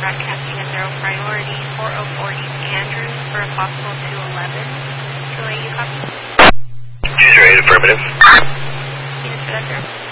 broadcasting a 0 priority 404 East Andrews for a possible 211. 208, you copy? 208, affirmative. Units for that, sir.